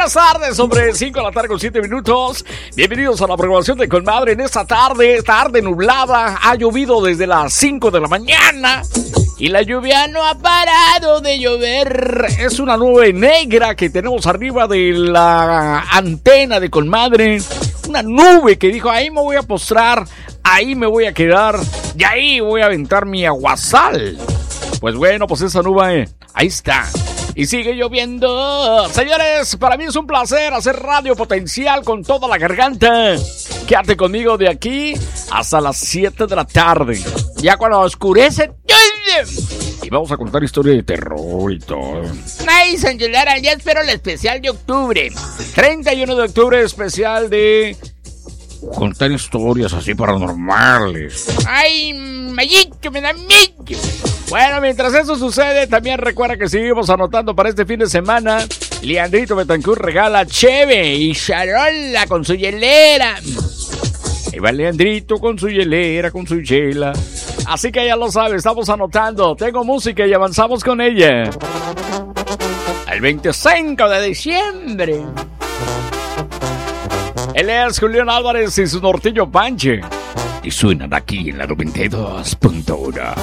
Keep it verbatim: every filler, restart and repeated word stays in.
buenas tardes, sobre cinco de la tarde con siete minutos. Bienvenidos a la programación de Colmadre en esta tarde, tarde nublada. Ha llovido desde las cinco de la mañana y la lluvia no ha parado de llover. Es una nube negra que tenemos arriba de la antena de Colmadre. Una nube que dijo, ahí me voy a postrar, ahí me voy a quedar y ahí voy a aventar mi aguasal. Pues bueno, pues esa nube, eh, ahí está. Y sigue lloviendo. Señores, para mí es un placer hacer Radio Potencial con toda la garganta. Quédate conmigo de aquí hasta las siete de la tarde. Ya cuando oscurece, y vamos a contar historia de terror y todo. Ay, Sangelara, ya espero el especial de octubre. treinta y uno de octubre, especial de contar historias así paranormales. Ay, Mayito, me da miedo. Bueno, mientras eso sucede, también recuerda que seguimos anotando para este fin de semana. Leandrito Betancourt regala cheve y charola con su hielera. Ahí va Leandrito con su hielera, con su chela. Así que ya lo sabes, estamos anotando. Tengo música y avanzamos con ella. El veinticinco de diciembre. Él es Julián Álvarez y su norteño Panche. Y suenan aquí en la noventa y dos punto uno.